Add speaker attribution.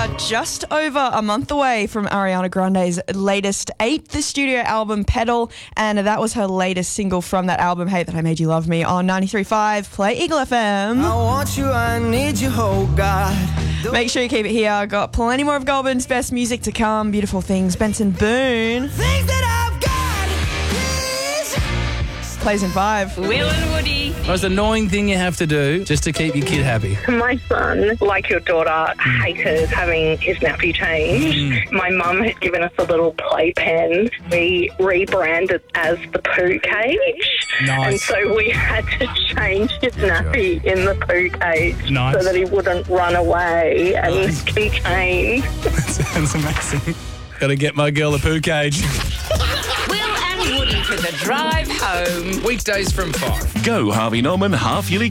Speaker 1: Just over a month away from Ariana Grande's latest 8th studio album, Pedal, and that was her latest single from that album, Hate That I Made You Love Me, on 93.5 Play Eagle FM.
Speaker 2: I want you, I need you, oh God.
Speaker 1: Make sure you keep it here. Got plenty more of Goulburn's best music to come. Beautiful Things, Benson Boone.
Speaker 2: Things that I've got,
Speaker 1: Plays in 5.
Speaker 3: Will and Woody.
Speaker 4: Most annoying thing you have to do just to keep your kid happy.
Speaker 5: My son, like your daughter, hated having his nappy changed. My mum had given us a little playpen. We rebranded as the poo cage.
Speaker 4: Nice.
Speaker 5: And so we had to change his nappy in the poo cage
Speaker 4: Nice.
Speaker 5: so that he wouldn't run away and
Speaker 4: Nice.
Speaker 5: contained.
Speaker 4: Sounds amazing. Got to get my girl a poo cage.
Speaker 3: Will and Woody for the drive home.
Speaker 4: Weekdays from 5.
Speaker 6: Go Harvey Norman half-yearly